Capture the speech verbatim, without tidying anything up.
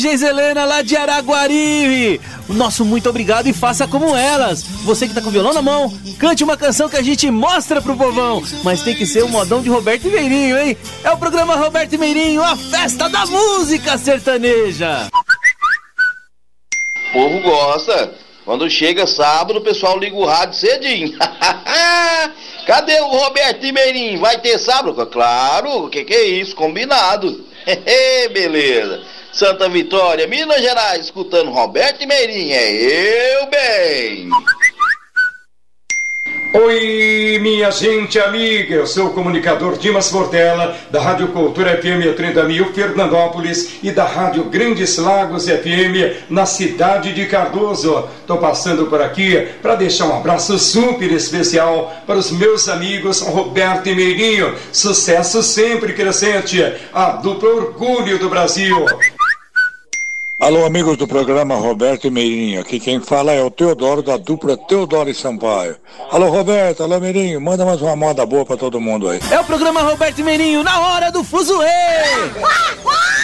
Helena lá de Araguari, o nosso muito obrigado e faça como elas. Você que tá com o violão na mão, cante uma canção que a gente mostra pro povão, mas tem que ser o modão de Roberto Meirinho, hein? É o programa Roberto Meirinho, a festa da música sertaneja. O povo gosta. Quando chega sábado, o pessoal liga o rádio cedinho. Cadê o Roberto Meirinho? Vai ter sábado? Claro, o que que é isso? Combinado. Beleza. Santa Vitória, Minas Gerais, escutando Roberto Meirinho, é eu bem. Oi, minha gente amiga, eu sou o comunicador Dimas Portela, da Rádio Cultura F M trinta mil, Fernandópolis, e da Rádio Grandes Lagos F M, na cidade de Cardoso. Estou passando por aqui para deixar um abraço super especial para os meus amigos Roberto e Meirinho. Sucesso sempre crescente, a dupla orgulho do Brasil. Alô, amigos do programa Roberto e Meirinho, aqui quem fala é o Teodoro, da dupla Teodoro e Sampaio. Alô, Roberto, alô, Meirinho, manda mais uma moda boa pra todo mundo aí. É o programa Roberto e Meirinho, na hora do fuzuê!